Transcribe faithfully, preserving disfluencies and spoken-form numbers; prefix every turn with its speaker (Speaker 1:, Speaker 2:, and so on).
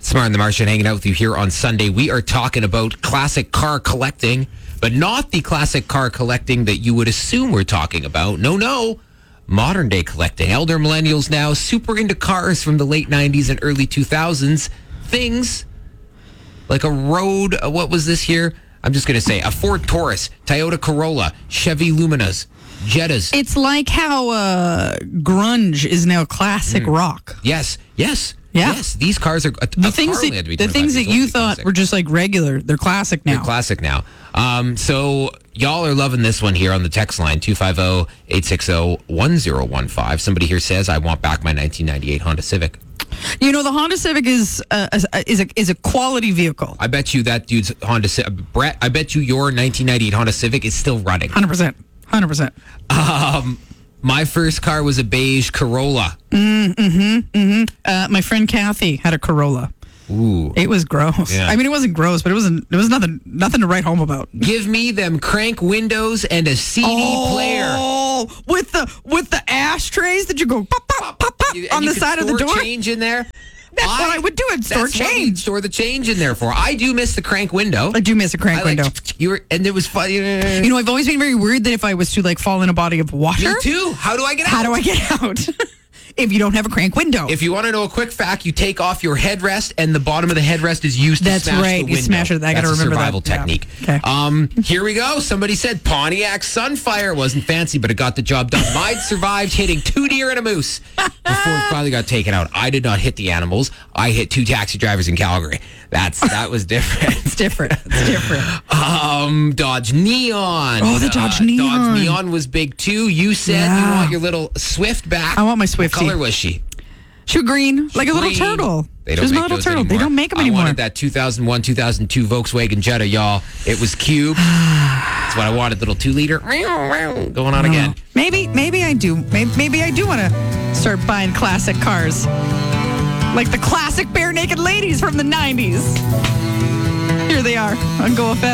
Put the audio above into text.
Speaker 1: Smart and the Martian hanging out with you here on Sunday. We are talking about classic car collecting, but not the classic car collecting that you would assume we're talking about. No, no. Modern day collecting. Elder millennials now super into cars from the late nineties and early two thousands. Things like a road, uh, what was this here? I'm just going to say a Ford Taurus, Toyota Corolla, Chevy Luminas, Jettas.
Speaker 2: It's like how uh, grunge is now classic mm. rock.
Speaker 1: Yes, yes.
Speaker 2: Yeah.
Speaker 1: Yes, these cars are a,
Speaker 2: the
Speaker 1: a
Speaker 2: things
Speaker 1: car
Speaker 2: that, the things that you thought
Speaker 1: classic.
Speaker 2: were just like regular. They're classic now.
Speaker 1: They're classic now. Um, so y'all are loving this one here on the text line two five zero, eight six zero, one zero one five. Somebody here says, I want back my nineteen ninety-eight Honda Civic.
Speaker 2: You know, the Honda Civic is uh, is a is a quality vehicle.
Speaker 1: I bet you that dude's Honda Civic. Brett, I bet you your nineteen ninety-eight Honda Civic is still running.
Speaker 2: one hundred percent. one hundred percent.
Speaker 1: Um, my first car was a beige Corolla.
Speaker 2: Mm, mm-hmm, mm-hmm. Uh, my friend Kathy had a Corolla.
Speaker 1: Ooh.
Speaker 2: It was gross.
Speaker 1: Yeah.
Speaker 2: I mean, it wasn't gross, but it wasn't. It was nothing. Nothing to write home about.
Speaker 1: Give me them crank windows and a C D
Speaker 2: oh,
Speaker 1: player
Speaker 2: with the with the ashtrays that you go pop pop pop pop
Speaker 1: and
Speaker 2: on
Speaker 1: you
Speaker 2: the side of the door.
Speaker 1: Change in there.
Speaker 2: That's I, what I would do. I'd store
Speaker 1: that's
Speaker 2: change.
Speaker 1: What you'd store the change in there for. I do miss the crank window.
Speaker 2: I do miss a crank
Speaker 1: I like,
Speaker 2: window.
Speaker 1: You were, and it was fun.
Speaker 2: You know, I've always been very worried that if I was to like fall in a body of water.
Speaker 1: Me too. How do I get out?
Speaker 2: How do I get out? If you don't have a crank window.
Speaker 1: If you want to know a quick fact, you take off your headrest, and the bottom of the headrest is used to
Speaker 2: That's
Speaker 1: smash
Speaker 2: right.
Speaker 1: the window.
Speaker 2: You smash it. I got to remember
Speaker 1: that. That's a survival
Speaker 2: that.
Speaker 1: technique.
Speaker 2: Yeah. Okay.
Speaker 1: Um, here we go. Somebody said Pontiac Sunfire wasn't fancy, but it got the job done. Mine survived hitting two deer and a moose before it finally got taken out. I did not hit the animals. I hit two taxi drivers in Calgary. That's That was different.
Speaker 2: It's different. It's different.
Speaker 1: Um, Dodge Neon.
Speaker 2: Oh, the Dodge
Speaker 1: uh,
Speaker 2: Neon.
Speaker 1: Dodge Neon was big, too. You said
Speaker 2: Yeah.
Speaker 1: you want your little Swift back.
Speaker 2: I want my Swiftie.
Speaker 1: What color was she?
Speaker 2: She was green, like a little
Speaker 1: Green.
Speaker 2: turtle.
Speaker 1: They
Speaker 2: she
Speaker 1: don't
Speaker 2: was a
Speaker 1: make
Speaker 2: little
Speaker 1: those
Speaker 2: turtle.
Speaker 1: anymore.
Speaker 2: They don't make them anymore.
Speaker 1: I wanted that two thousand one, two thousand two Volkswagen Jetta, y'all. It was cube. That's what I wanted. Little two liter going on again.
Speaker 2: Maybe, maybe I do. Maybe, maybe I do want to start buying classic cars, like the classic bare naked ladies from the nineties. Here they are on Go F M.